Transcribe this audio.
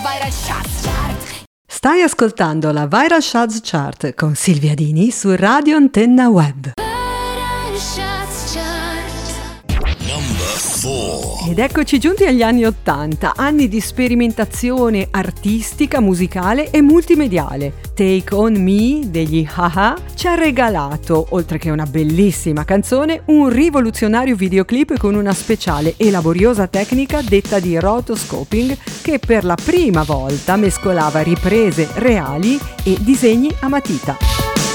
Viral Charts Chart. Stai ascoltando la Viral Charts Chart con Silvia Dini su Radio Antenna Web. Ed eccoci giunti agli anni '80, anni di sperimentazione artistica, musicale e multimediale. Take On Me degli Ha-Ha ci ha regalato, oltre che una bellissima canzone, un rivoluzionario videoclip con una speciale e laboriosa tecnica detta di rotoscoping che per la prima volta mescolava riprese reali e disegni a matita.